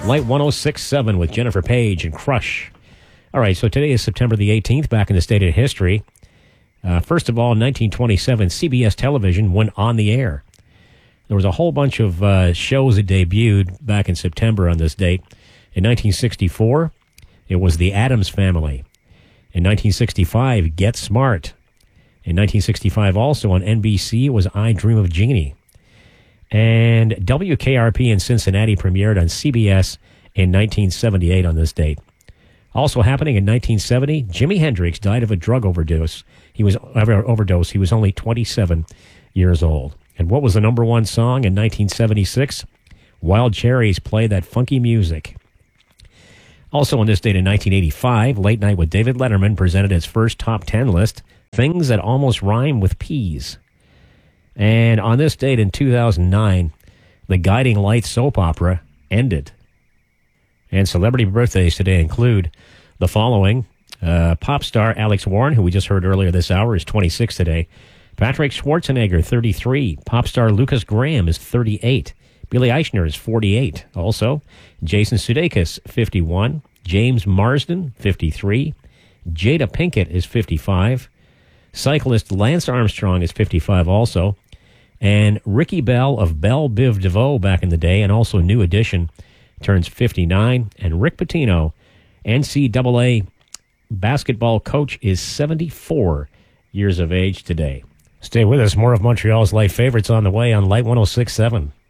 Light 106.7 with Jennifer Page and Crush. All right, so today is September the 18th, back in the state of history. First of all, in 1927, CBS television went on the air. There was a whole bunch of shows that debuted back in September on this date. In 1964, it was The Addams Family. In 1965, Get Smart. In 1965, also on NBC, was I Dream of Jeannie. And WKRP in Cincinnati premiered on CBS in 1978 on this date. Also happening in 1970, Jimi Hendrix died of a drug overdose. He was only 27 years old. And what was the number one song in 1976? Wild Cherries, Play That Funky Music. Also on this date in 1985, Late Night with David Letterman presented its first top 10 list, Things That Almost Rhyme with Peas. And on this date in 2009, the Guiding Light soap opera ended. And celebrity birthdays today include the following. Pop star Alex Warren, who we just heard earlier this hour, is 26 today. Patrick Schwarzenegger, 33. Pop star Lucas Graham is 38. Billy Eichner is 48. Also, Jason Sudeikis, 51. James Marsden, 53. Jada Pinkett is 55. Cyclist Lance Armstrong is 55 also. And Ricky Bell of Bell Biv DeVoe back in the day, and also New Edition, turns 59. And Rick Pitino, NCAA basketball coach, is 74 years of age today. Stay with us. More of Montreal's Light Favorites on the way on Light 106.7.